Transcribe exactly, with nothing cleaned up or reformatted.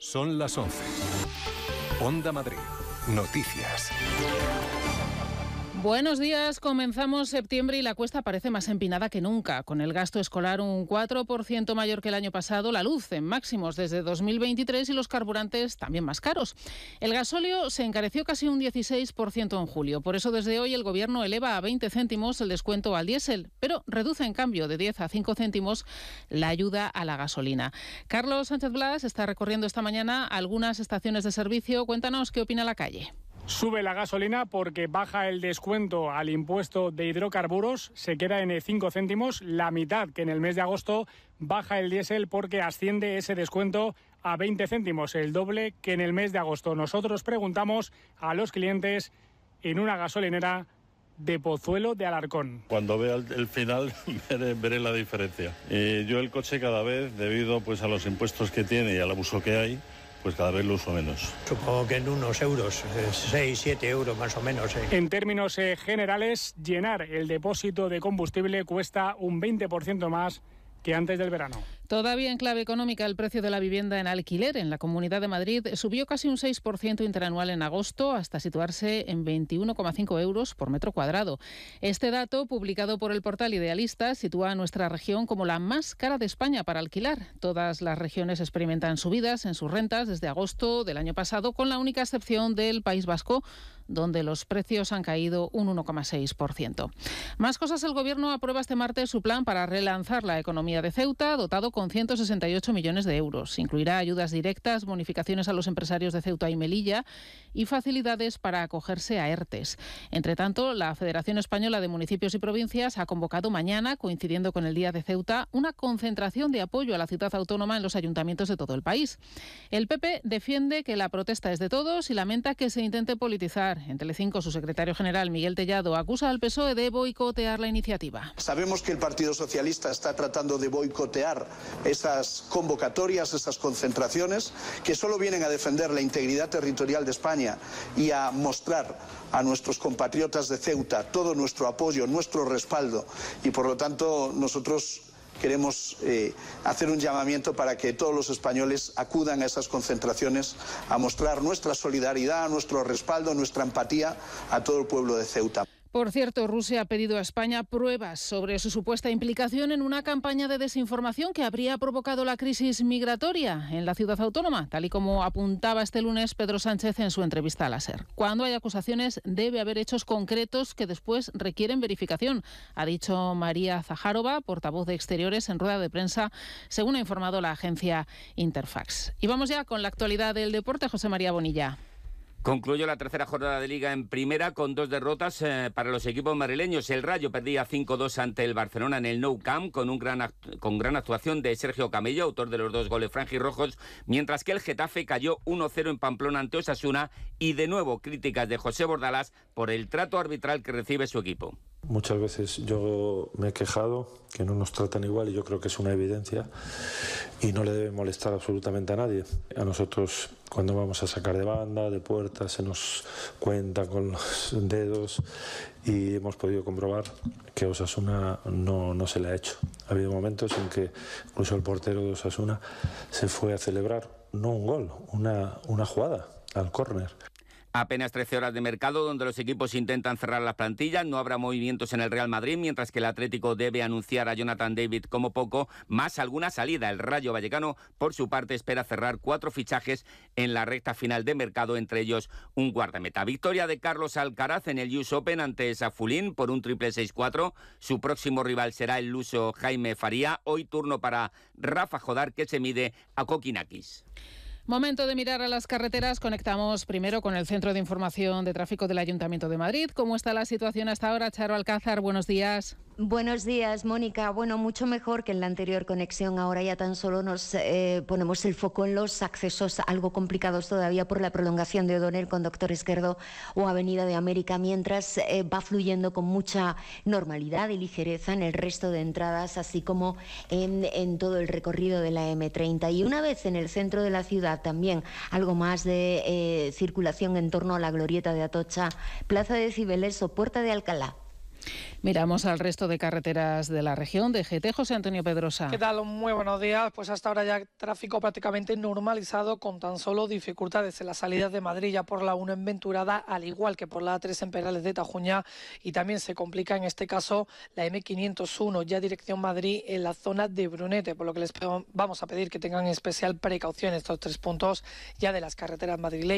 Son las once. Onda Madrid. Noticias. Buenos días, comenzamos septiembre y la cuesta parece más empinada que nunca, con el gasto escolar un cuatro por ciento mayor que el año pasado, la luz en máximos desde dos mil veintitrés y los carburantes también más caros. El gasóleo se encareció casi un dieciséis por ciento en julio, por eso desde hoy el Gobierno eleva a veinte céntimos el descuento al diésel, pero reduce en cambio de diez a cinco céntimos la ayuda a la gasolina. Carlos Sánchez Blas está recorriendo esta mañana algunas estaciones de servicio. Cuéntanos qué opina la calle. Sube la gasolina porque baja el descuento al impuesto de hidrocarburos, se queda en cinco céntimos, la mitad que en el mes de agosto. Baja el diésel porque asciende ese descuento a veinte céntimos, el doble que en el mes de agosto. Nosotros preguntamos a los clientes en una gasolinera de Pozuelo de Alarcón. Cuando vea el, el final veré, veré la diferencia. Eh, yo el coche cada vez, debido pues a los impuestos que tiene y al abuso que hay, pues cada vez lo uso menos. Supongo que en unos euros, seis, siete euros más o menos. Eh. En términos eh, generales, llenar el depósito de combustible cuesta un veinte por ciento más que antes del verano. Todavía en clave económica, el precio de la vivienda en alquiler en la Comunidad de Madrid subió casi un seis por ciento interanual en agosto hasta situarse en veintiuno coma cinco euros por metro cuadrado. Este dato, publicado por el portal Idealista, sitúa a nuestra región como la más cara de España para alquilar. Todas las regiones experimentan subidas en sus rentas desde agosto del año pasado, con la única excepción del País Vasco, donde los precios han caído un uno coma seis por ciento. Más cosas, el Gobierno aprueba este martes su plan para relanzar la economía de Ceuta, dotado con ciento sesenta y ocho millones de euros. Incluirá ayudas directas, bonificaciones a los empresarios de Ceuta y Melilla y facilidades para acogerse a ERTES. Entre tanto, la Federación Española de Municipios y Provincias ha convocado mañana, coincidiendo con el Día de Ceuta, una concentración de apoyo a la ciudad autónoma en los ayuntamientos de todo el país. El P P defiende que la protesta es de todos y lamenta que se intente politizar. En Telecinco, su secretario general, Miguel Tellado, acusa al P S O E de boicotear la iniciativa. Sabemos que el Partido Socialista está tratando de boicotear esas convocatorias, esas concentraciones, que solo vienen a defender la integridad territorial de España y a mostrar a nuestros compatriotas de Ceuta todo nuestro apoyo, nuestro respaldo, y por lo tanto nosotros queremos eh, hacer un llamamiento para que todos los españoles acudan a esas concentraciones a mostrar nuestra solidaridad, nuestro respaldo, nuestra empatía a todo el pueblo de Ceuta. Por cierto, Rusia ha pedido a España pruebas sobre su supuesta implicación en una campaña de desinformación que habría provocado la crisis migratoria en la ciudad autónoma, tal y como apuntaba este lunes Pedro Sánchez en su entrevista a la SER. Cuando hay acusaciones debe haber hechos concretos que después requieren verificación, ha dicho María Zaharova, portavoz de Exteriores, en rueda de prensa, según ha informado la agencia Interfax. Y vamos ya con la actualidad del deporte. José María Bonilla. Concluyó la tercera jornada de Liga en Primera con dos derrotas eh, para los equipos madrileños. El Rayo perdía cinco dos ante el Barcelona en el Nou Camp con, un gran act- con gran actuación de Sergio Camello, autor de los dos goles franjirrojos, mientras que el Getafe cayó uno cero en Pamplona ante Osasuna y de nuevo críticas de José Bordalás por el trato arbitral que recibe su equipo. Muchas veces yo me he quejado que no nos tratan igual y yo creo que es una evidencia y no le debe molestar absolutamente a nadie. A nosotros cuando vamos a sacar de banda, de puerta, se nos cuenta con los dedos y hemos podido comprobar que a Osasuna no, no se le ha hecho. Ha habido momentos en que incluso el portero de Osasuna se fue a celebrar no un gol, una, una jugada al córner. Apenas trece horas de mercado donde los equipos intentan cerrar las plantillas. No habrá movimientos en el Real Madrid, mientras que el Atlético debe anunciar a Jonathan David como poco, más alguna salida. El Rayo Vallecano, por su parte, espera cerrar cuatro fichajes en la recta final de mercado, entre ellos un guardameta. Victoria de Carlos Alcaraz en el U S Open ante Safulín por un triple seis cuatro. Su próximo rival será el luso Jaime Faría. Hoy turno para Rafa Jodar, que se mide a Kokinakis. Momento de mirar a las carreteras. Conectamos primero con el Centro de Información de Tráfico del Ayuntamiento de Madrid. ¿Cómo está la situación hasta ahora? Charo Alcázar, buenos días. Buenos días, Mónica. Bueno, mucho mejor que en la anterior conexión. Ahora ya tan solo nos eh, ponemos el foco en los accesos algo complicados todavía por la prolongación de O'Donnell con Doctor Esquerdo o Avenida de América, mientras eh, va fluyendo con mucha normalidad y ligereza en el resto de entradas, así como en, en todo el recorrido de la eme treinta. Y una vez en el centro de la ciudad, también algo más de eh, circulación en torno a la glorieta de Atocha, Plaza de Cibeles o Puerta de Alcalá. Miramos al resto de carreteras de la región. De G T, José Antonio Pedrosa. ¿Qué tal? Muy buenos días. Pues hasta ahora ya tráfico prácticamente normalizado, con tan solo dificultades en las salidas de Madrid, ya por la uno en Venturada, al igual que por la A tres en Perales de Tajuña, y también se complica en este caso la M quinientos uno, ya dirección Madrid, en la zona de Brunete, por lo que les vamos a pedir que tengan especial precaución estos tres puntos ya de las carreteras madrileñas.